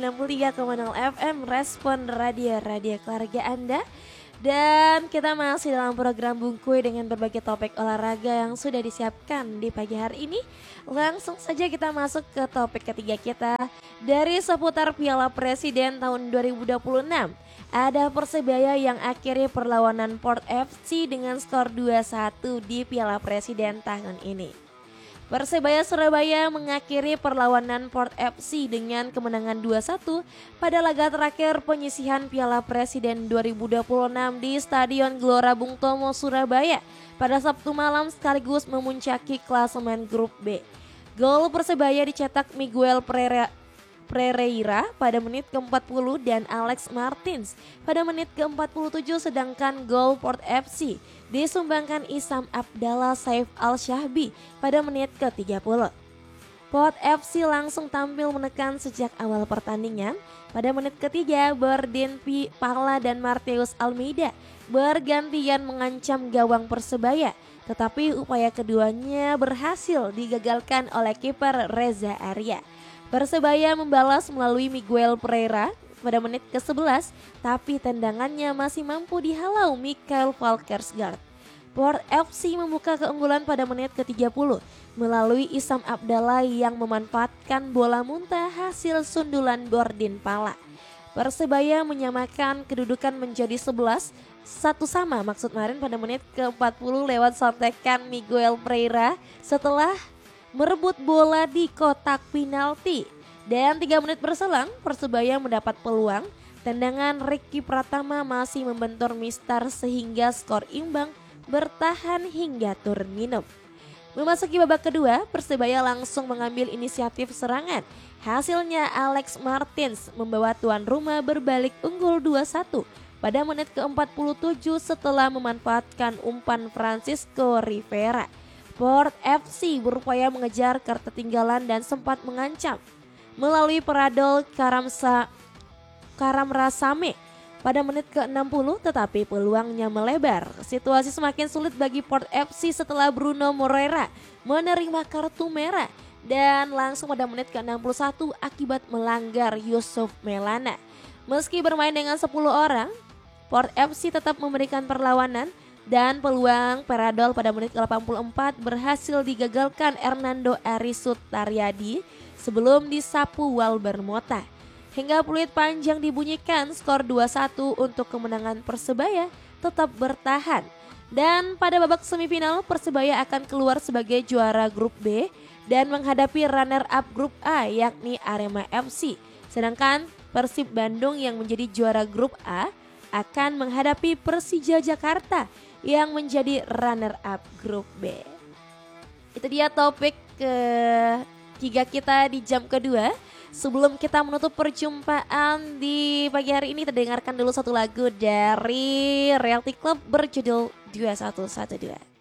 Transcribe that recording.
63,0 FM Respon Radio keluarga Anda. Dan kita masih dalam program Bungkuy dengan berbagai topik olahraga yang sudah disiapkan di pagi hari ini. Langsung saja kita masuk ke topik ketiga kita dari seputar Piala Presiden tahun 2026. Ada Persebaya yang akhiri perlawanan Port FC dengan skor 2-1 di Piala Presiden tahun ini. Persebaya Surabaya mengakhiri perlawanan Port FC dengan kemenangan 2-1 pada laga terakhir penyisihan Piala Presiden 2026 di Stadion Gelora Bung Tomo, Surabaya pada Sabtu malam sekaligus memuncaki klasemen Grup B. Gol Persebaya dicetak Miguel Pereira pada menit ke-40 dan Alex Martins pada menit ke-47, sedangkan gol Port FC disumbangkan Isam Abdallah Saif Al-Syahbi pada menit ke-30. Port FC langsung tampil menekan sejak awal pertandingan. Pada menit ketiga, Berdin Pala dan Mateus Almeida bergantian mengancam gawang Persebaya, tetapi upaya keduanya berhasil digagalkan oleh kiper Reza Arya. Persebaya membalas melalui Miguel Pereira pada menit ke-11, tapi tendangannya masih mampu dihalau Michael Valkersgaard. Port FC membuka keunggulan pada menit ke-30 melalui Isam Abdallah yang memanfaatkan bola muntah hasil sundulan Bordin Pala. Persebaya menyamakan kedudukan menjadi 11-1 sama maksud kemarin pada menit ke-40 lewat sontekan Miguel Pereira setelah merebut bola di kotak penalti. Dan 3 menit berselang Persebaya mendapat peluang. Tendangan Ricky Pratama masih membentur Mistar sehingga skor imbang bertahan hingga turun minum. Memasuki babak kedua, Persebaya langsung mengambil inisiatif serangan. Hasilnya Alex Martins membawa tuan rumah berbalik unggul 2-1 pada menit ke-47 setelah memanfaatkan umpan Francisco Rivera. Port FC berupaya mengejar ketertinggalan dan sempat mengancam melalui Peradol Karamrasame pada menit ke-60, tetapi peluangnya melebar. Situasi semakin sulit bagi Port FC setelah Bruno Moreira menerima kartu merah dan langsung pada menit ke-61 akibat melanggar Yusuf Melana. Meski bermain dengan 10 orang, Port FC tetap memberikan perlawanan dan peluang Peradol pada menit ke-84 berhasil digagalkan Hernando Arisut Taryadi sebelum disapu Walber Mota. Hingga peluit panjang dibunyikan, skor 2-1 untuk kemenangan Persebaya tetap bertahan. Dan pada babak semifinal, Persebaya akan keluar sebagai juara grup B dan menghadapi runner-up grup A yakni Arema FC. Sedangkan Persib Bandung yang menjadi juara grup A akan menghadapi Persija Jakarta yang menjadi runner-up grup B. Itu dia topik ketiga kita di jam kedua. Sebelum kita menutup perjumpaan di pagi hari ini, kita dengarkan dulu satu lagu dari Realty Club berjudul 2112.